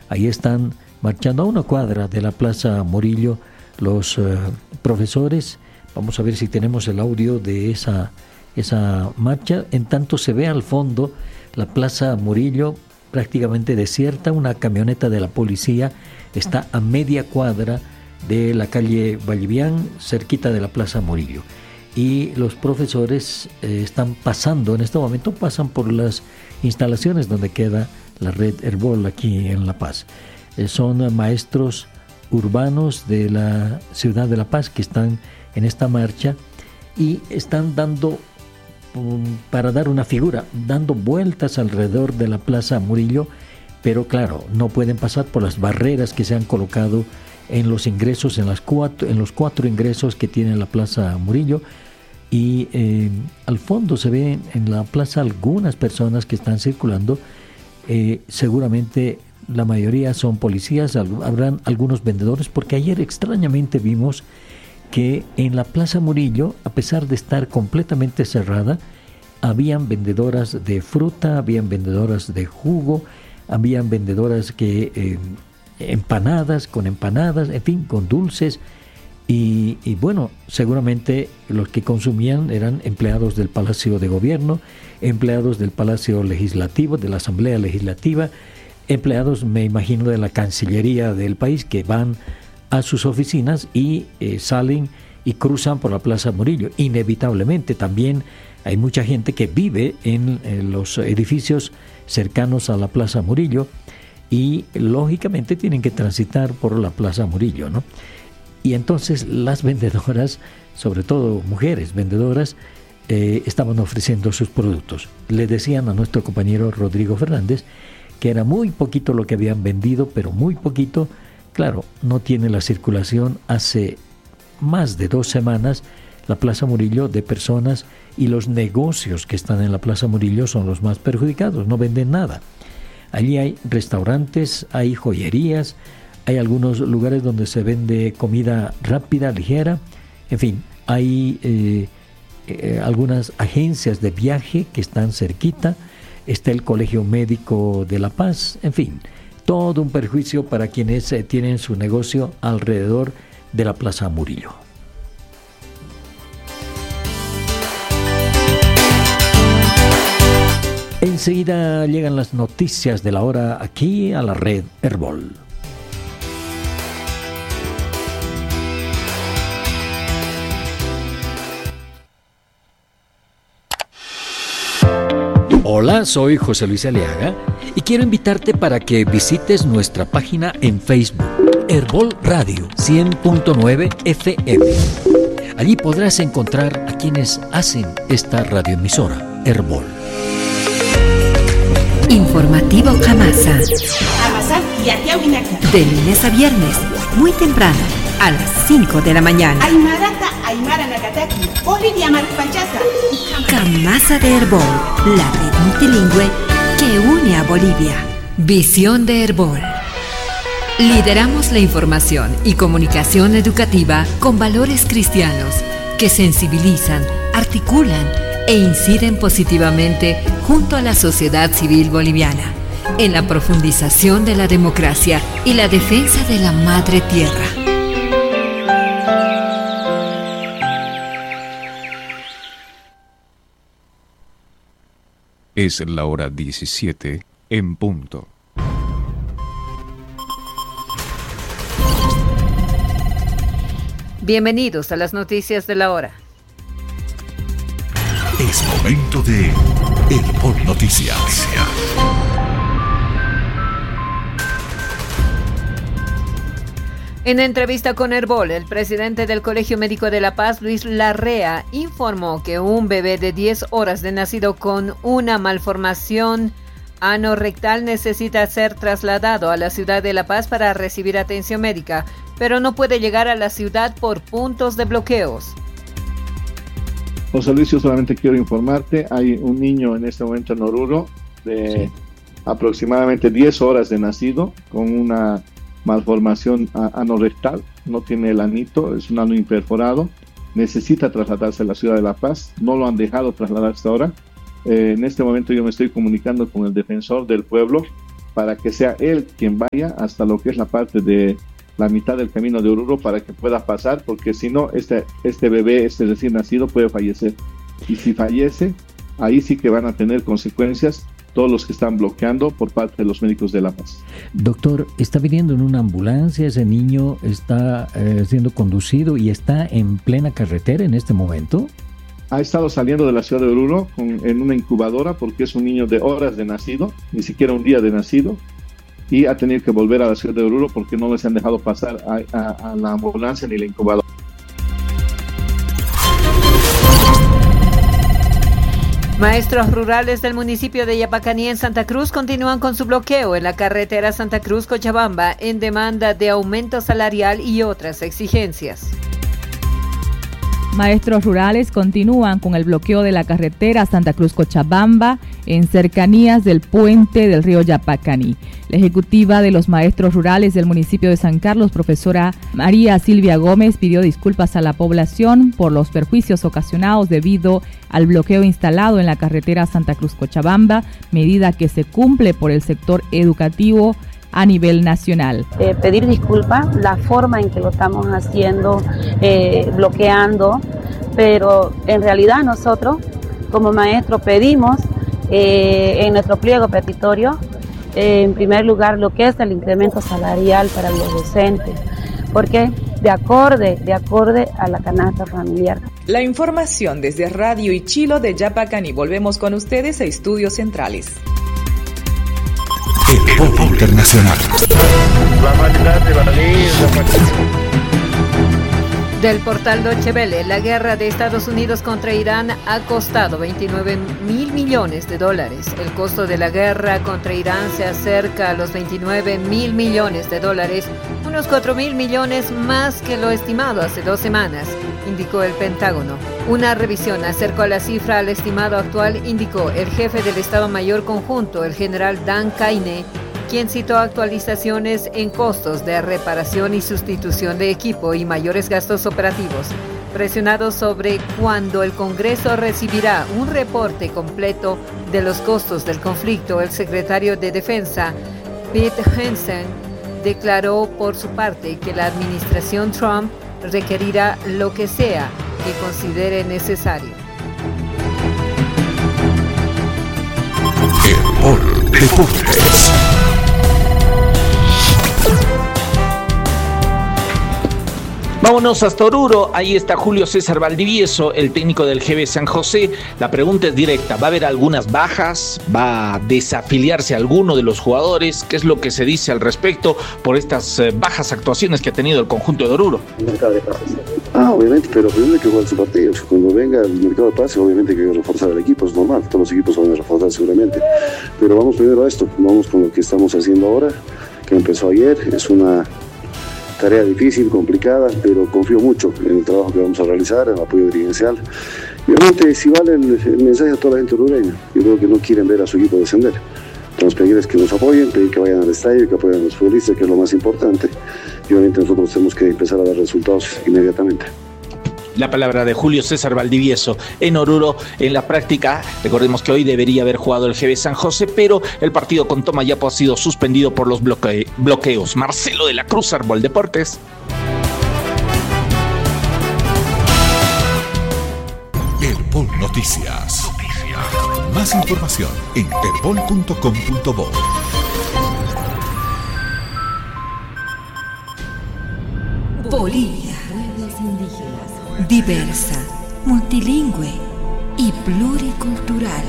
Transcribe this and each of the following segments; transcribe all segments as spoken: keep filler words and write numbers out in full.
Ahí están marchando a una cuadra de la Plaza Murillo los uh, profesores. Vamos a ver si tenemos el audio de esa, esa marcha. En tanto se ve al fondo la Plaza Murillo prácticamente desierta. Una camioneta de la policía está a media cuadra de la calle Vallivian, cerquita de la Plaza Murillo. Y los profesores eh, están pasando, en este momento pasan por las instalaciones donde queda la red Herbol aquí en La Paz. Eh, son maestros urbanos de la ciudad de La Paz que están en esta marcha y están dando, um, para dar una figura, dando vueltas alrededor de la Plaza Murillo, pero claro, no pueden pasar por las barreras que se han colocado en los ingresos, en, las cuatro, en los cuatro ingresos que tiene la Plaza Murillo. Y eh, al fondo se ven en la plaza algunas personas que están circulando. Eh, seguramente la mayoría son policías, habrán algunos vendedores, porque ayer extrañamente vimos que en la Plaza Murillo, a pesar de estar completamente cerrada, habían vendedoras de fruta, habían vendedoras de jugo, habían vendedoras que eh, empanadas, con empanadas, en fin, con dulces. Y, y bueno, seguramente los que consumían eran empleados del Palacio de Gobierno, empleados del Palacio Legislativo, de la Asamblea Legislativa, empleados, me imagino, de la Cancillería del país, que van a sus oficinas y eh, salen y cruzan por la Plaza Murillo. Inevitablemente también hay mucha gente que vive en, en los edificios cercanos a la Plaza Murillo y lógicamente tienen que transitar por la Plaza Murillo, ¿no? Y entonces las vendedoras, sobre todo mujeres vendedoras, eh, estaban ofreciendo sus productos. Le decían a nuestro compañero Rodrigo Fernández que era muy poquito lo que habían vendido, pero muy poquito. Claro, no tiene la circulación hace más de dos semanas la Plaza Murillo de personas, y los negocios que están en la Plaza Murillo son los más perjudicados, no venden nada. Allí hay restaurantes, hay joyerías, hay algunos lugares donde se vende comida rápida, ligera, en fin, hay eh, eh, algunas agencias de viaje que están cerquita, está el Colegio Médico de La Paz, en fin, todo un perjuicio para quienes eh, tienen su negocio alrededor de la Plaza Murillo. Enseguida llegan las noticias de la hora aquí a la red Herbol. Hola, soy José Luis Aliaga y quiero invitarte para que visites nuestra página en Facebook, Herbol Radio cien punto nueve F M. Allí podrás encontrar a quienes hacen esta radioemisora, Herbol. Informativo Jamasa. De lunes a viernes, muy temprano, a las cinco de la mañana. Jamasa de Herbol, la red multilingüe que une a Bolivia. Visión de Herbol. Lideramos la información y comunicación educativa con valores cristianos que sensibilizan, articulan e inciden positivamente junto a la sociedad civil boliviana en la profundización de la democracia y la defensa de la madre tierra. Es la hora diecisiete en punto. Bienvenidos a las noticias de la hora. Es momento de Herbol Noticias. En entrevista con Herbol, el presidente del Colegio Médico de La Paz, Luis Larrea, informó que un bebé de diez horas de nacido con una malformación anorrectal necesita ser trasladado a la ciudad de La Paz para recibir atención médica, pero no puede llegar a la ciudad por puntos de bloqueos. José Luis, yo solamente quiero informarte, hay un niño en este momento en Oruro de sí. aproximadamente diez horas de nacido con una malformación anorrectal, no tiene el anito, es un ano imperforado, necesita trasladarse a la ciudad de La Paz, no lo han dejado trasladar hasta ahora. Eh, en este momento yo me estoy comunicando con el defensor del pueblo para que sea él quien vaya hasta lo que es la parte de la mitad del camino de Oruro para que pueda pasar, porque si no, este, este bebé, este recién nacido puede fallecer. Y si fallece, ahí sí que van a tener consecuencias todos los que están bloqueando por parte de los médicos de La Paz. Doctor, ¿está viniendo en una ambulancia? ¿Ese niño está eh, siendo conducido y está en plena carretera en este momento? Ha estado saliendo de la ciudad de Oruro con, en una incubadora porque es un niño de horas de nacido, ni siquiera un día de nacido, y ha tenido que volver a la ciudad de Oruro porque no les han dejado pasar a, a, a la ambulancia ni la incubadora. Maestros rurales del municipio de Yapacaní en Santa Cruz continúan con su bloqueo en la carretera Santa Cruz-Cochabamba en demanda de aumento salarial y otras exigencias. Maestros rurales continúan con el bloqueo de la carretera Santa Cruz-Cochabamba en cercanías del puente del río Yapacaní. La ejecutiva de los maestros rurales del municipio de San Carlos, profesora María Silvia Gómez, pidió disculpas a la población por los perjuicios ocasionados debido al bloqueo instalado en la carretera Santa Cruz-Cochabamba, medida que se cumple por el sector educativo a nivel nacional. Eh, pedir disculpas, la forma en que lo estamos haciendo, eh, bloqueando, pero en realidad nosotros como maestros pedimos eh, en nuestro pliego petitorio, eh, en primer lugar, lo que es el incremento salarial para los docentes, porque de acorde, de acorde a la canasta familiar. La información desde Radio Ichilo de Yapacaní. Volvemos con ustedes a Estudios Centrales. El Polo Internacional. Del portal Deutsche Welle, la guerra de Estados Unidos contra Irán ha costado veintinueve mil millones de dólares. El costo de la guerra contra Irán se acerca a los veintinueve mil millones de dólares, unos cuatro mil millones más que lo estimado hace dos semanas, indicó el Pentágono. Una revisión acercó la cifra al estimado actual, indicó el jefe del Estado Mayor Conjunto, el general Dan Kaine, quien citó actualizaciones en costos de reparación y sustitución de equipo y mayores gastos operativos. Presionado sobre cuándo el Congreso recibirá un reporte completo de los costos del conflicto, el secretario de Defensa, Pete Hegseth, declaró por su parte que la administración Trump requerirá lo que sea que considere necesario. El Polo Deportes. Vámonos hasta Oruro, ahí está Julio César Valdivieso, el técnico del G B San José. La pregunta es directa, ¿va a haber algunas bajas? ¿Va a desafiliarse alguno de los jugadores? ¿Qué es lo que se dice al respecto por estas eh, bajas actuaciones que ha tenido el conjunto de Oruro? Ah, obviamente, pero primero hay que jugar su partido. Cuando venga el mercado de pase, obviamente hay que reforzar al equipo, es normal, todos los equipos van a reforzar seguramente. Pero vamos primero a esto, vamos con lo que estamos haciendo ahora, que empezó ayer, es una tarea difícil, complicada, pero confío mucho en el trabajo que vamos a realizar, en el apoyo dirigencial. Y obviamente si vale el, el mensaje a toda la gente orureña, yo creo que no quieren ver a su equipo descender. Entonces pedirles que nos apoyen, pedir que vayan al estadio, que apoyen a los futbolistas, que es lo más importante. Y obviamente nosotros tenemos que empezar a dar resultados inmediatamente. La palabra de Julio César Valdivieso en Oruro. En la práctica, recordemos que hoy debería haber jugado el G B San José, pero el partido con Tomayapo ha sido suspendido por los bloque- bloqueos. Marcelo de la Cruz, Árbol Deportes. Herbol Noticias. Más información en herbol punto com punto bo. Bolivia, pueblos indígenas, diversa, multilingüe y pluricultural.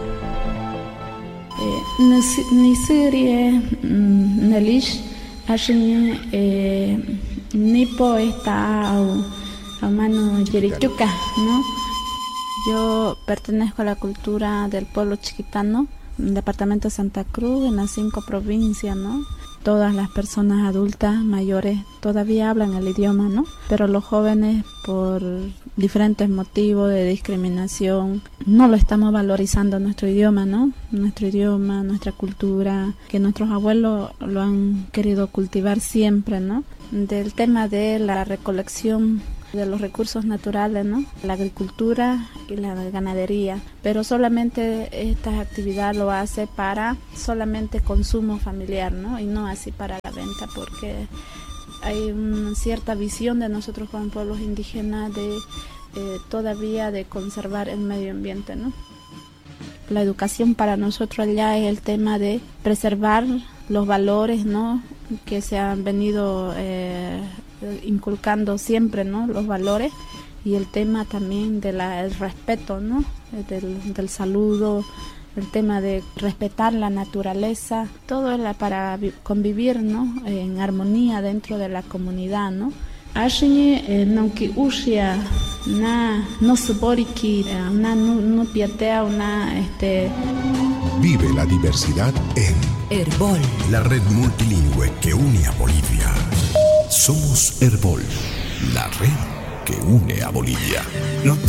Nisirie Nelish Ashin Nipo está a mano Yerichuca, ¿no? Yo pertenezco a la cultura del pueblo chiquitano, el departamento de Santa Cruz, en las cinco provincias, ¿no? Todas las personas adultas, mayores, todavía hablan el idioma, ¿no? Pero los jóvenes, por diferentes motivos de discriminación, no lo estamos valorizando nuestro idioma, ¿no? Nuestro idioma, nuestra cultura, que nuestros abuelos lo han querido cultivar siempre, ¿no? Del tema de la recolección de los recursos naturales, ¿no? La agricultura y la ganadería, pero solamente esta actividad lo hace para solamente consumo familiar, ¿no? Y no así para la venta, porque hay una cierta visión de nosotros como pueblos indígenas de eh, todavía de conservar el medio ambiente, ¿no? La educación para nosotros allá es el tema de preservar los valores, ¿no? Que se han venido eh, inculcando siempre, ¿no? Los valores, y el tema también del respeto, ¿no? Del, del saludo, el tema de respetar la naturaleza, todo es para convivir, ¿no? En armonía dentro de la comunidad, ¿no? Ashiñe nonki ushia na no suboriki na no piatea una este Vive la diversidad en Herbol, la red multilingüe que une a Bolivia. Somos Herbol, la red que une a Bolivia. No